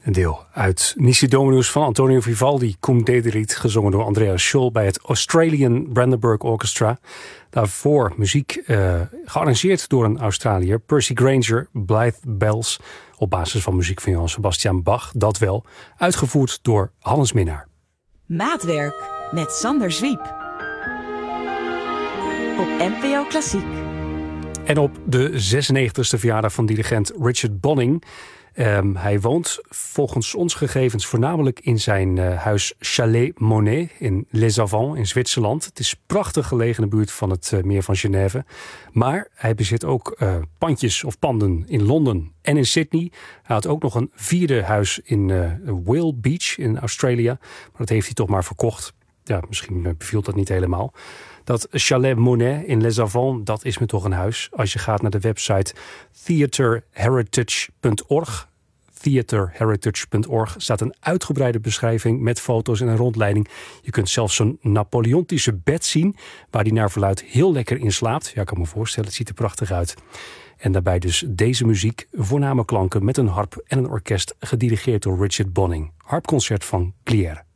Een deel uit Nisi Dominus van Antonio Vivaldi, Cum Dederit, gezongen door Andrea Scholl bij het Australian Brandenburg Orchestra. Daarvoor muziek gearrangeerd door een Australiër, Percy Grainger, Blythe Bells, op basis van muziek van Johann Sebastian Bach, dat wel, uitgevoerd door Hannes Minnaar. Maatwerk met Sander Zwiep op NPO Klassiek. En op de 96e verjaardag van dirigent Richard Bonning. Hij woont volgens ons gegevens voornamelijk in zijn huis Chalet Monet in Les Avants in Zwitserland. Het is prachtig gelegen in de buurt van het meer van Genève. Maar hij bezit ook pandjes of panden in Londen en in Sydney. Hij had ook nog een vierde huis in Whale Beach in Australië. Maar dat heeft hij toch maar verkocht. Ja, misschien beviel dat niet helemaal. Dat Chalet Monet in Les Avants, dat is me toch een huis. Als je gaat naar de website theaterheritage.org, theaterheritage.org, staat een uitgebreide beschrijving met foto's en een rondleiding. Je kunt zelfs zo'n Napoleontische bed zien, waar die naar verluidt heel lekker in slaapt. Ja, ik kan me voorstellen, het ziet er prachtig uit. En daarbij dus deze muziek, voorname klanken met een harp en een orkest, gedirigeerd door Richard Bonning. Harpconcert van Glière.